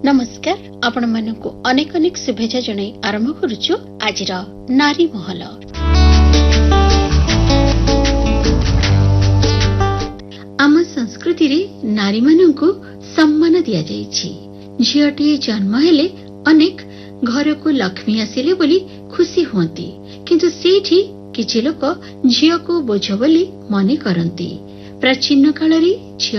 नमस्कार आपण मानकु अनेक अनेक शुभेच्छा जणाई आरंभ करूछु आजिर नारी महल। आम संस्कृति रे नारी मानकु सम्मान दिया जायछि। झियटी जन्म हेले अनेक घर को लक्ष्मी आसिले बोली खुशी हुंती, किंतु सेठी किछि लोक झिय को बोझ बोली मने करंती। प्राचीन काल रे